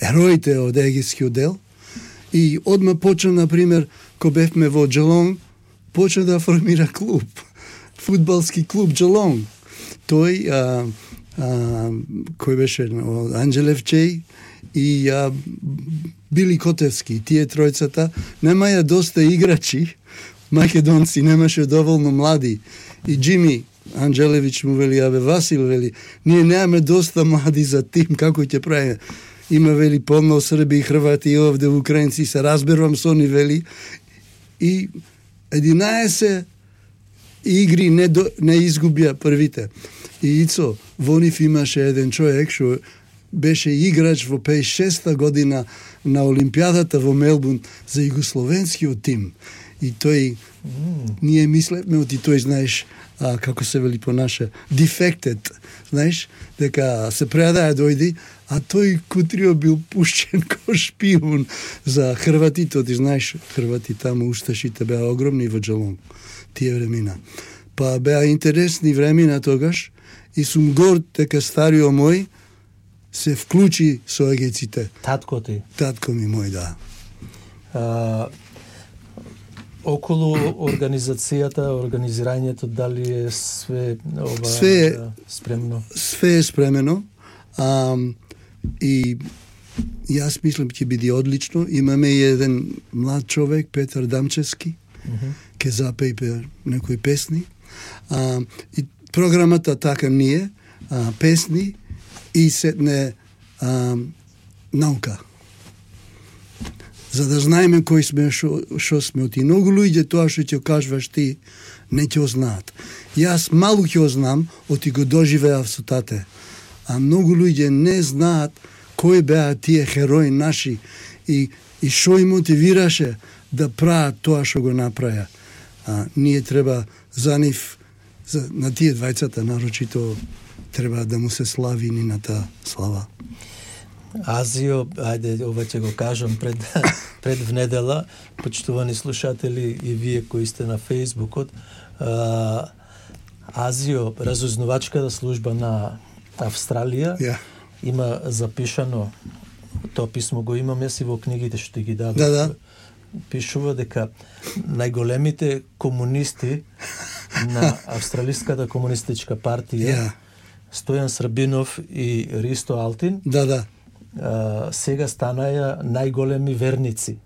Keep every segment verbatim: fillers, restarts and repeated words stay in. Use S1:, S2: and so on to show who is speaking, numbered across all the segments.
S1: ероите од египскиот дел. И одма почна, например, кога бевме во Джелонг, почна да формира клуб, фудбалски клуб Джелонг. Тој, а, а, кој беше, Анџелевчеј и а, Били Котевски, тие тројцата, немаја доста играчи, македонци, немаше доволно млади. И Джими Анџелевич му вели, абе, Васил вели, ние немаме доста млади за тим, како ќе правиме? Има, вели, полно Срби и Хрвати и овде украинци, се разберувам со ни, вели, и единаесет игри не, до, не изгубија првите. И Ицо, во нив имаше еден човек, што беше играч во пеесет и шеста година на Олимпијадата во Мелбурн за југословенскиот тим. И тој, mm. ние мислевме, оти тој, знаеш, а, како се вели по наше, defected, знаеш, дека се предаја дојди, а тој кутрио бил пушчен ко шпион за хрватите, ти знаеш, хрвати таму усташите беа огромни во Джелонг, тие времена. Па беа интересни времена тогаш и сум горд дека старио мој се вклучи со егеците.
S2: Татко ти?
S1: Татко ми мој, да.
S2: А, околу организацијата, организирањето, дали е све ова
S1: све е,
S2: спремно?
S1: Све е спремено. А, и јас мислам ќе биде одлично. Имаме и еден млад човек, Петар Дамчевски, mm-hmm. ке запејпе некои песни. А, и програмата така ние, а, песни и сетне а, наука. За да знаеме кој сме, шо сме. Оти многу луѓе тоа што ќе кажуваш ти, не ќе знаат. Јас малку ќе знам, оти го доживеав со тате. А многу луѓе не знаат кои беа тие херои наши и и што им мотивираше да прават тоа што го направија. А ние треба за нив, за, на тие двајцата нарочито треба да му се слави нината слава.
S2: Азио, ајде, ова ќе го кажам пред, пред внедела, почитувани слушатели и вие кои сте на Фейсбукот, а, Азио, разузнавачката служба на Австралија, yeah. има запишано, тоа писмо го имам јас и во книгите што ги дадов.
S1: Да, да.
S2: Пишува дека најголемите комунисти на Австралиската комунистичка партија, yeah. Стојан Србинов и Ристо Алтин,
S1: да, да.
S2: Uh, сега станаја најголеми верници.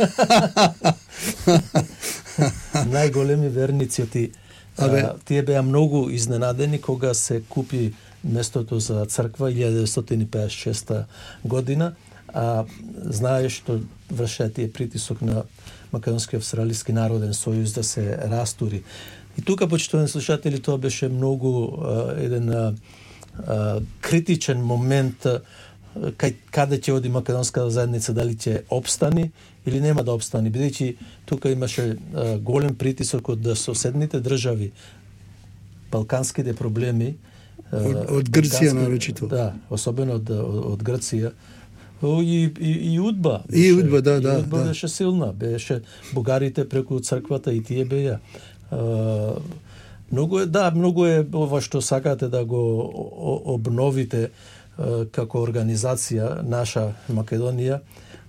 S2: Најголеми верници. Ти, uh, тие беа многу изненадени кога се купи местото за црква илјада деветстотини пеесет и шеста година, а знаеш што вршеа тие притисок на Македонски австралиски народен сојуз да се растури. И тука, почитувани слушатели, тоа беше многу uh, еден uh, uh, критичен момент кај каде ќе оди македонската заедница, дали ќе обстани или нема да обстани, бидејќи тука имаше а, голем притисок од соседните држави, балканските проблеми, а,
S1: од, од Грција нарочито.
S2: Да, особено од, од Грција. И, и, и Удба.
S1: Беше, и Удба, да, да.
S2: И Удба
S1: да.
S2: беше силна, беше бугарите преку црквата и тие беа. А, многу е, да, многу е ова што сакате да го обновите како организација наша Македонија.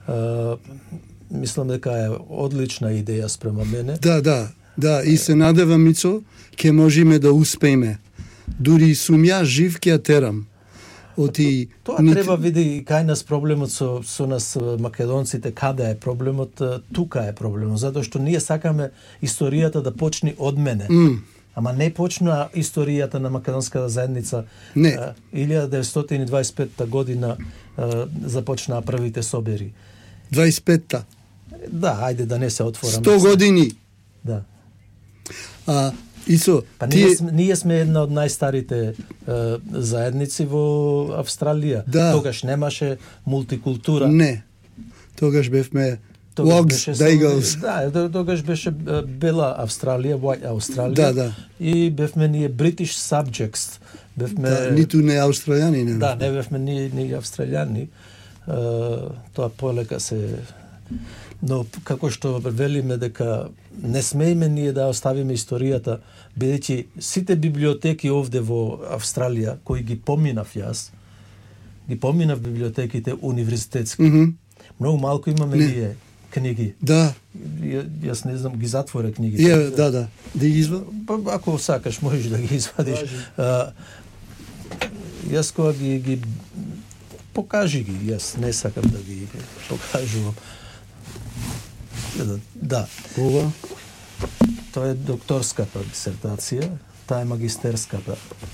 S2: Мислам дека е одлична идеја спрема мене.
S1: Да, да, да, и се надевам, Мицо, ке можеме да успееме. Дури сум ја жив ке ја терам. Оти
S2: тоа нит... треба види кај нас проблемот со со нас македонците, каде е проблемот, тука е проблемот, затоа што ние сакаме историјата да почне од мене.
S1: Mm.
S2: Ама не почна историјата на македонската заедница.
S1: Не.
S2: илјада деветстотини дваесет и петта година а, започнаа првите собери.
S1: дваесет и петта.
S2: Да, ајде да не се отворам.
S1: сто години.
S2: Да.
S1: А, Исо,
S2: па
S1: ти...
S2: ние, сме, ние сме една од најстарите а, заедници во Австралија.
S1: Да.
S2: Тогаш немаше мултикултура.
S1: Не. Тогаш бевме Logs, Daigles.
S2: Да, тогаш беше бела Австралија, White Австралија.
S1: Да, да.
S2: И бевме ние British subjects. Бевме...
S1: Да, ниту не австралијани, не.
S2: Да, не бевме ни, ни австралијани. Uh, тоа полека се... Но како што велиме дека не смееме ние да оставиме историјата, бидејќи сите библиотеки овде во Австралија, кои ги поминав јас, ги поминав библиотеките универзитетски.
S1: Mm -hmm.
S2: Многу малку имаме
S1: Не.
S2: ние книги.
S1: Да.
S2: Ја, јас не знам, ги затворя книгите.
S1: Ја, да, да. Да ги изва?
S2: Па, ако сакаш, можеш да ги извадиш. А, јас кога ги, ги покажи ги, јас не сакам да ги покажувам. Да.
S1: Ова?
S2: Тоа е докторската дисертација, таа е магистерската.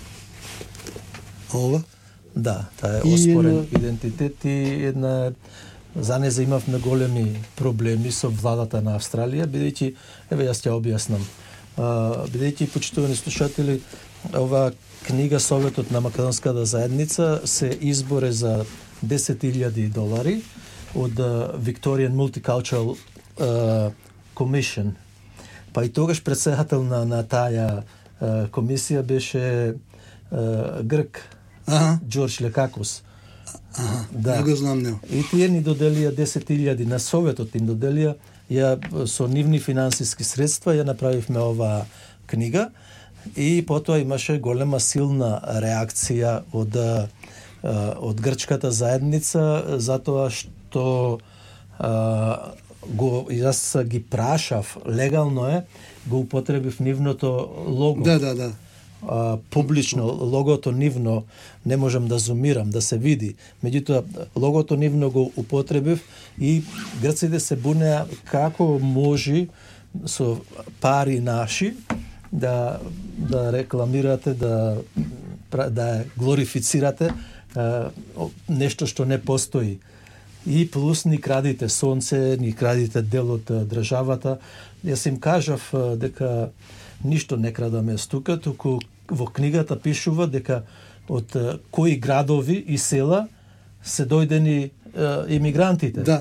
S1: Ова?
S2: Да, таа е
S1: И
S2: оспорен
S1: една...
S2: идентитет и една за неја имавме големи проблеми со владата на Австралија, бидејќи, еве јас ќе објаснам, бидејќи, почитувани слушатели, ова книга Советот на македонската заедница се изборе за десет илјади долари од Victorian Multicultural uh, Commission. Па и тогаш председател на, на таа uh, комисија беше uh, грк,
S1: Аха.
S2: Џорџ Лекакос.
S1: Аха,
S2: да.
S1: Не го знам него.
S2: И тие ни доделија десет илјади, на Советот им доделија, ја со нивни финансиски средства ја направивме оваа книга и потоа имаше голема силна реакција од од грчката заедница затоа што а, го јас ги прашав, легално е, го употребив нивното лого.
S1: Да, да, да.
S2: А, публично логото нивно не можам да зумирам, да се види. Меѓутоа логото нивно го употребив и грците се бунеа како може со пари наши да да рекламирате, да да глорифицирате а, нешто што не постои. И плюс ни крадите сонце, ни крадите дел од државата. Јас им кажав дека ништо не крадаме стука, туку во книгата пишува дека од кои градови и села се дојдени имигрантите.
S1: Да.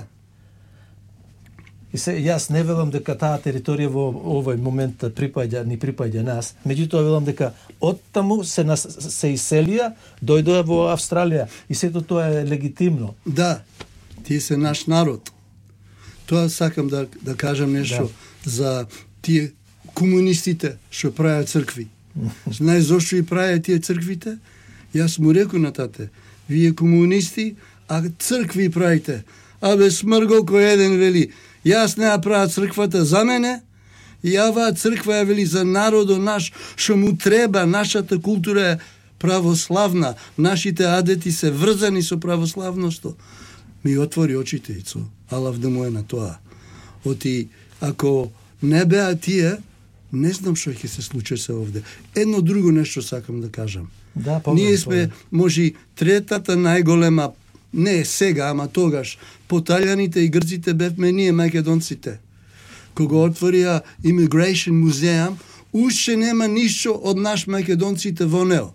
S2: И се, јас не велам дека таа територија во овој момент припаѓа, ни припаѓа нас. Меѓутоа велам дека од таму се нас, се иселија, дојдоа во Австралија и сето тоа е легитимно.
S1: Да. Тие се наш народ. Тоа сакам да да кажам нешто
S2: да.
S1: за тие комунистите што прават цркви. Знаеш зошто и прават тие црквите? Јас му реков на тате, вие комунисти, а цркви правите. Абе смргол кој еден вели, јас не ја правам црквата за мене, и аваа црква ја вели за народот наш, што му треба, нашата култура е православна, нашите адети се врзани со православноста. Ми отвори очите ицо, алав да му е на тоа. Оти, ако не беа тие, не знам што ќе се случи се овде. Едно друго нешто сакам да кажам.
S2: Да, помнам,
S1: Ние сме,
S2: помнам.
S1: може, третата најголема, не сега, ама тогаш, по италијаните и грците бевме ние македонците. Кога отворија Immigration музеум, уште нема ништо од наш македонците во него.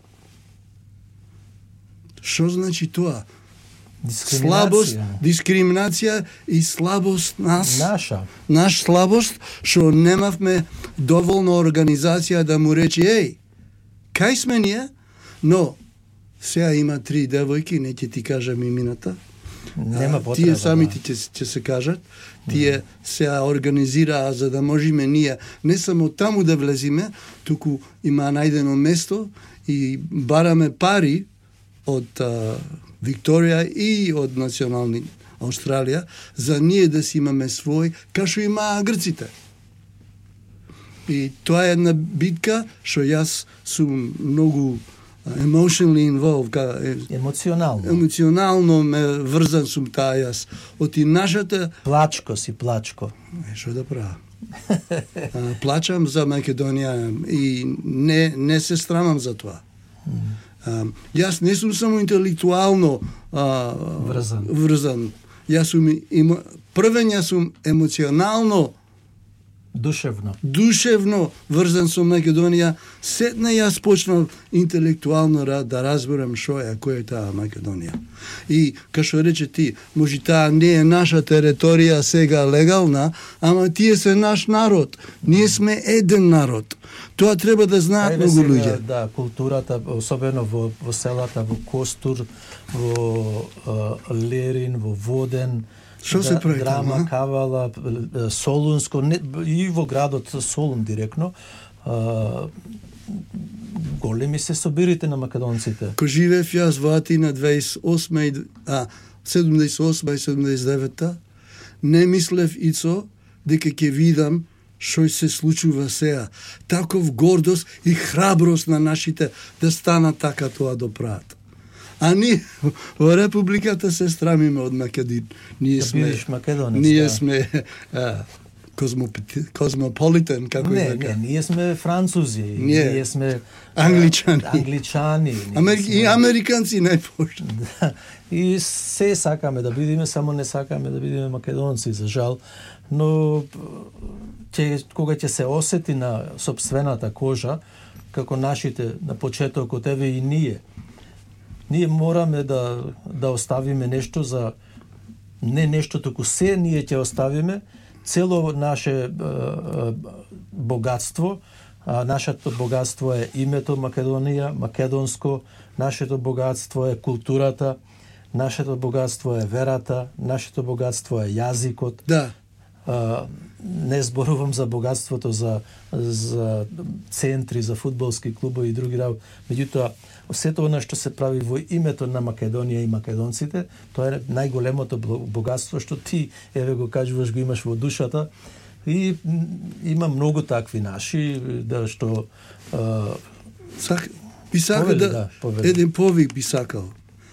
S1: Што значи тоа? Слабост, дискриминација и слабост нас.
S2: Наша.
S1: Наш слабост, што немавме доволно организација да му рече, еј, кај сме ние? Но, сега има три девојки, не ќе ти кажам имината.
S2: Нема потреба.
S1: Тие самите ќе, ќе се кажат. Тие се организираа за да можеме ние не само таму да влезиме, туку има најдено место и бараме пари од а, Викторија и од национални Австралија за ние да си имаме свој, кај што имаа грците. И тоа е една битка што јас сум многу emotionally involved, ка,
S2: емоционално.
S1: Емоционално ме врзан сум таа јас. Оти нашата
S2: Плачко си, плачко.
S1: Е, што да правам? А, плачам за Македонија и не не се срамам за тоа. А, јас не сум само интелектуално а,
S2: врзан.
S1: врзан. Јас сум има, првен јас сум емоционално
S2: Душевно.
S1: Душевно врзан со Македонија. Сетна јас почнав интелектуално да разберам што е, кој е таа Македонија. И, кај што рече ти, може таа не е наша територија сега легална, ама тие се наш народ. Ние сме еден народ. Тоа треба да знаат
S2: Ајде
S1: многу
S2: сега,
S1: луѓе.
S2: Да, културата, особено во, во селата, во Костур, во uh, Лерин, во Воден,
S1: Што се прави
S2: Драма,
S1: таму?
S2: Кавала, Солунско, не, и во градот Солун директно, а, големи се собирите на македонците.
S1: Ко живеев јас во Атина дваесет и осма, а, седумдесет и осма и седумдесет и девета, не мислев ицо дека ќе видам што се случува сега. Таков гордост и храброст на нашите да станат така тоа да прават. А ние во Републиката се страмиме од Македонија. Ние
S2: да
S1: сме
S2: бидеш македонец.
S1: Ние
S2: да.
S1: сме а, космополитен, како
S2: не,
S1: и дека.
S2: Не, ние сме французи,
S1: ние,
S2: ние сме
S1: англичани.
S2: Англичани.
S1: Амер...
S2: сме...
S1: И американци најпошто.
S2: Да. И се сакаме да бидеме, само не сакаме да бидеме македонци, за жал. Но ќе, кога ќе се осети на сопствената кожа, како нашите на почетокот, еве и ние, ние мораме да, да оставиме нешто за... Не нешто, току се ние ќе оставиме, цело наше е, е, богатство. А нашето богатство е името Македонија, македонско, нашето богатство е културата, нашето богатство е верата, нашето богатство е јазикот.
S1: Да.
S2: А, не зборувам за богатството за, за центри, за фудбалски клубови и други работи. Меѓутоа, сето она што се прави во името на Македонија и македонците, тоа е најголемото богатство што ти, еве го кажуваш, го имаш во душата. И има многу такви наши, да што... А,
S1: Сак, би сакал
S2: повели,
S1: да...
S2: да повели.
S1: Еден повик би сакал.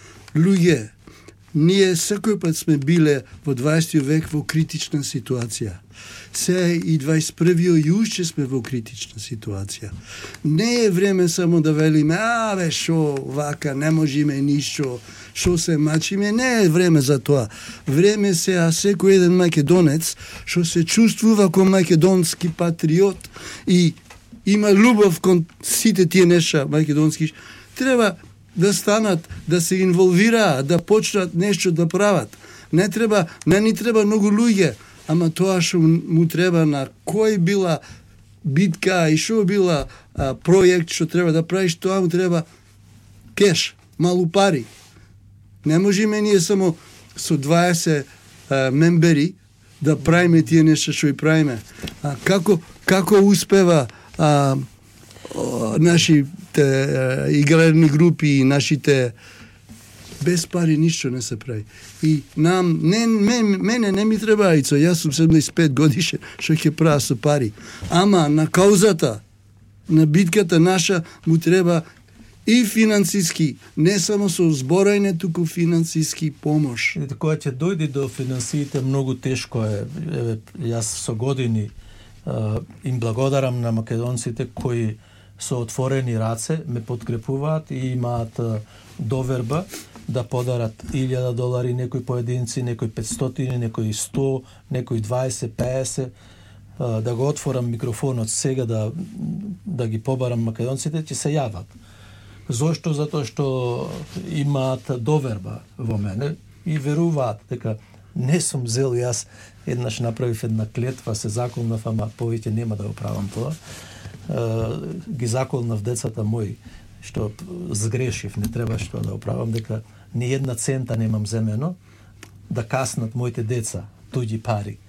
S1: Луѓе, ние секој пат сме биле во дваесети век во критична ситуација. Се и дваесет и првиот и уште сме во критична ситуација. Не е време само да велиме, а бе, шо, вака, не можеме ништо, шо се мачиме, не е време за тоа. Време се, а секој еден македонец, што се чувствува како македонски патриот и има љубов кон сите тие нешта македонски, треба да станат, да се инволвираат, да почнат нешто да прават. Не треба, не ни треба многу луѓе, ама тоа што му треба на кој била битка и што била а, проект што треба да правиш, тоа му треба кеш, малу пари. Не можеме ние само со дваесет а, мембери да правиме тие нешта што и правиме. А како како успева а, о, нашите а, игрални групи и нашите без пари ништо не се прави. И нам не мен, мене не ми треба ицо, јас сум седумдесет и пет годишен, што ќе правам со пари. Ама на каузата, на битката наша му треба и финансиски, не само со зборање, туку финансиски помош.
S2: И кога ќе дојде до финансиите, многу тешко е. Еве, јас со години а, им благодарам на македонците кои со отворени раце ме подкрепуваат и имаат а, доверба да подарат илјада долари некои поединци, некои петстотини, некои сто, некои дваесет, пеесет, а, да го отворам микрофонот сега да да ги побарам македонците, ќе се јават. Зошто? Затоа што имаат доверба во мене и веруваат дека не сум зел. Јас еднаш направив една клетва, се заколнав, ама повеќе нема да го правам тоа. Uh, ги заколнав децата мои, што сгрешив, не требаше тоа да го правам, дека ни една цента немам земено, да каснат моите деца, туѓи пари.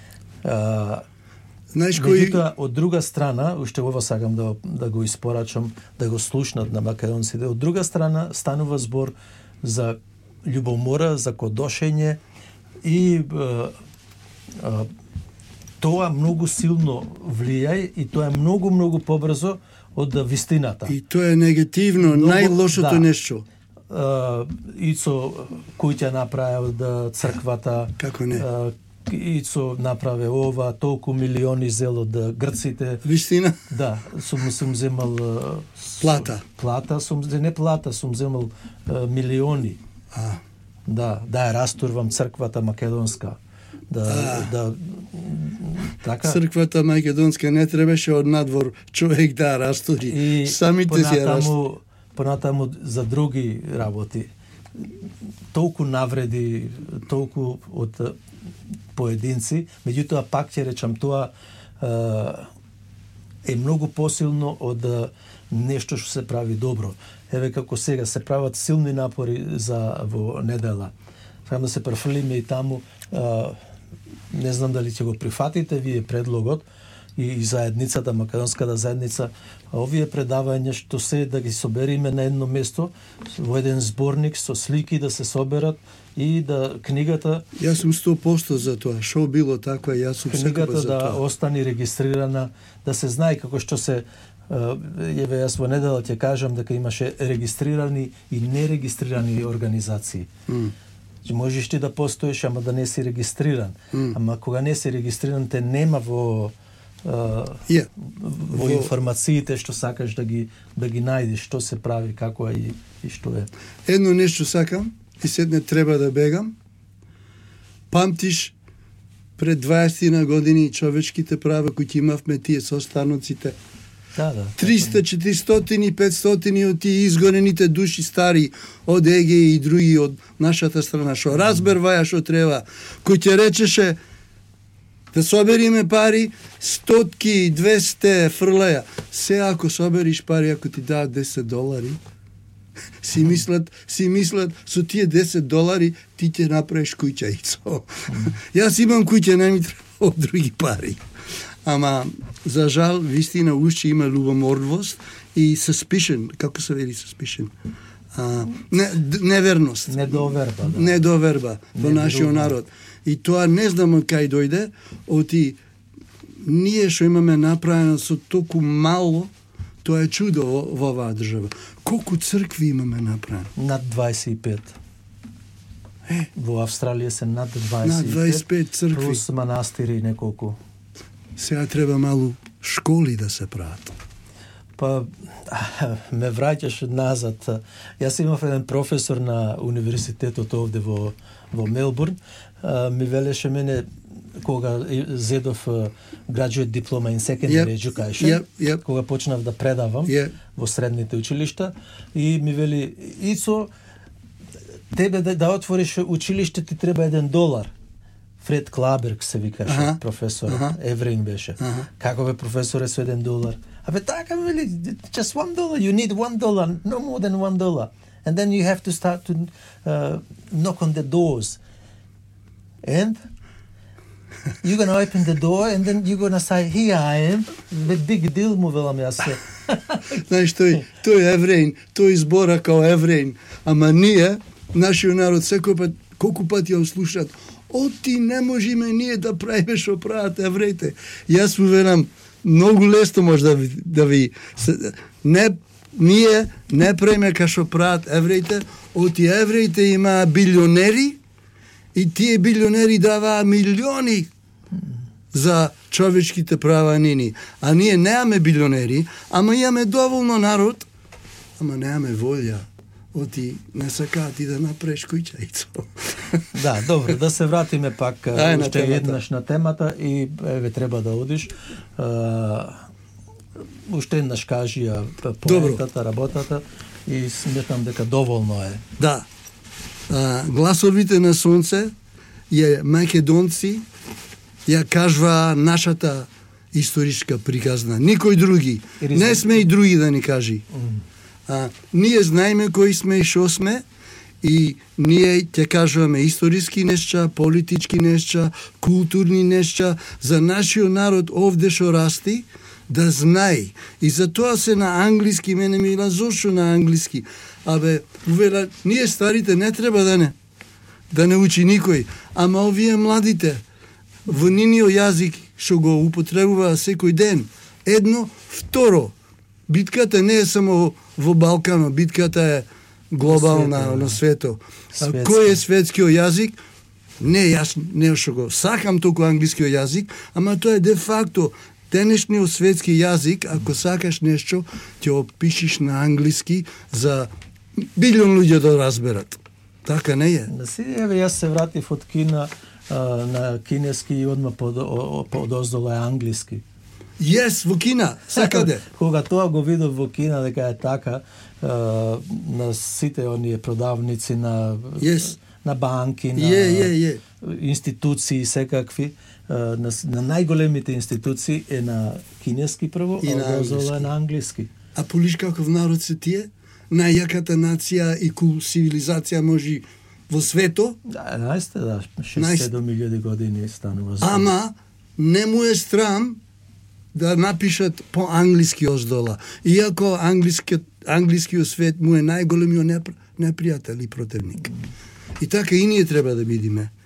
S2: Uh,
S1: Знаеш кој...
S2: Меѓутоа, од друга страна, уште ова сакам да, да го испорачам, да го слушнат на македонците, од друга страна станува збор за љубомора, за кодошење и uh, uh, тоа многу силно влијае и тоа е многу, многу побрзо од вистината.
S1: И тоа е негативно, многу, најлошото
S2: да.
S1: нешто.
S2: Uh, Ицо Куќа направил да црквата,
S1: како не?
S2: Uh, Ицо направи ова, толку милиони зел од грците.
S1: Вистина?
S2: Да, сум сум земал uh,
S1: плата.
S2: Плата, сум не плата, сум земал uh, милиони.
S1: А.
S2: Да, да ја растурвам црквата македонска. Да,
S1: а.
S2: да, така.
S1: Црквата македонска не требаше од надвор човек да растури. И самите си ја растури.
S2: Понатаму за други работи. Толку навреди, толку од поединци, меѓутоа пак ќе речам тоа е многу посилно од нешто што се прави добро. Еве како сега се прават силни напори за во недела. Сакам да се префрлиме и таму, а, не знам дали ќе го прифатите вие предлогот, и, и заедницата, македонската заедница, а овие предавања што се да ги собериме на едно место, во еден зборник со слики да се соберат и да книгата...
S1: Јас сум сто проценти за тоа. Шо било таква, јас сум секогаш за
S2: да
S1: тоа.
S2: остане регистрирана, да се знае како што се... Еве, јас во недела ќе кажам дека имаше регистрирани и нерегистрирани организации.
S1: Mm.
S2: Можеш ти да постоиш, ама да не си регистриран. Mm. Ама кога не си регистриран, те нема во... Uh,
S1: yeah.
S2: во информациите што сакаш да ги да ги најдеш, што се прави, како е и, и што е.
S1: Едно нешто сакам и сед не треба да бегам. Памтиш пред дваесет години човечките права кои имавме тие состаноците.
S2: Да, да.
S1: триста, четиристотини, петстотини од тие изгонените души стари од Егеј и други од нашата страна што разберваја што треба, кој ќе речеше да собериме пари, стотки, двесте фрлаја. Се ако собериш пари, ако ти дадат десет долари, си мислат, си мислат, со тие десет долари ти ќе направиш куќајцо. Јас имам куќа, не ми треба од други пари. Ама, за жал, вистина уште има љубомордвост и suspicion, како се вели suspicion? А, не, неверност.
S2: Недоверба. Да.
S1: Недоверба во нашиот народ. И тоа не знам од кај дојде, оти ние што имаме направено со толку мало, тоа е чудо во, во оваа држава. Колку цркви имаме направено?
S2: Над дваесет и пет.
S1: Е,
S2: во Австралија се над дваесет и пет.
S1: Над дваесет и пет цркви.
S2: Плюс манастири неколку.
S1: Сега треба малку школи да се прават.
S2: Па, ме враќаш назад. Јас имав еден професор на универзитетот овде во, во Мелбурн. Ми велеше мене, кога зедов graduate diploma in secondary
S1: yep.
S2: education,
S1: yep. Yep.
S2: кога почнав да предавам
S1: yep.
S2: во средните училишта, и ми вели, Ицо, тебе да, да отвориш училиште ти треба еден долар. Фред Клаберг се викаше, uh-huh. професор, uh-huh. евреин беше. Uh-huh. Како бе професоре со еден долар? Абе така, вели, just one dollar, you need one dollar, no more than one dollar. And then you have to start to uh, knock on the doors. And you're going to open the door and then you're going to say, here I am. The big deal, му велам јас се.
S1: Знаеш, тој, тој евреин, тој збора као евреин, ама ние, нашиот народ, секој пат, колку пати ја услушат, оти не можеме ние да правиме што прават евреите. Јас му велам, многу лесно може да ви, да ви не, ние не правиме ка што прават евреите, оти евреите имаа билионери, и тие билионери даваа милиони за човечките права нини. А ние неаме билионери, ама имаме доволно народ, ама неаме волја. Оти не сакаат и да направиш куќајцо.
S2: Да, добро, да се вратиме пак
S1: Ај,
S2: уште еднаш на темата и еве треба да одиш. Uh, уште еднаш кажи ја поентата, работата и сметам дека доволно е.
S1: Да. А, гласовите на сонце е македонци ја кажва нашата историчка приказна. Никој други. Не сме и други да ни кажи. Mm. А, ние знаеме кои сме и шо сме и ние ќе кажуваме историски нешта, политички нешта, културни нешта за нашиот народ овде шо расти, да знае. И за тоа се на англиски, мене ми ила зошто на англиски. Абе, увела, ние старите не треба да не да не учи никој, ама овие младите во ниниот јазик што го употребува секој ден. Едно, второ, битката не е само во Балканот, битката е глобална Света, на свето. А кој е светскиот јазик? Не, јас не што го сакам толку англискиот јазик, ама тоа е де факто денешниот светски јазик, ако сакаш нешто, ќе опишиш на англиски за билион луѓе да разберат. Така не е.
S2: Да си, еве, јас се вратив од Кина а, на кинески и одма под, под оздола е англиски.
S1: Јес, во Кина, сакаде.
S2: Кога тоа го видов во Кина дека е така, а, на сите оние продавници, на,
S1: yes.
S2: на банки, на
S1: yeah, yeah, yeah.
S2: институции секакви, а, на, на најголемите институции е на кинески прво,
S1: и
S2: а оздола е на англиски.
S1: А полиш каков народ се тие? Најјаката нација и кул цивилизација може во свето.
S2: Да, најсте, да, шест седум илјади години станува.
S1: Ама, не му е страм да напишат по-англиски оздола. Иако англиски, англискиот свет му е најголемиот непријател и противник. И така и ние треба да бидиме.